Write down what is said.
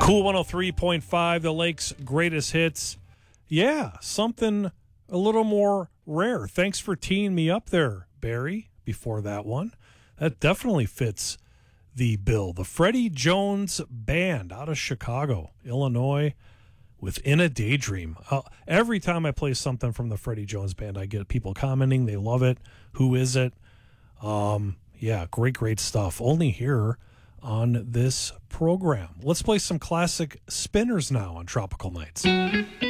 Cool 103.5, the Lake's greatest hits. Yeah, something a little more rare. Thanks for teeing me up there, Barry, before that one. That definitely fits the bill. The Freddie Jones Band out of Chicago, Illinois, Within a Daydream. Every time I play something from the Freddie Jones Band, I get people commenting. They love it. Who is it? Yeah, great stuff. Only here on this program. Let's play some classic spinners now on Tropical Nights.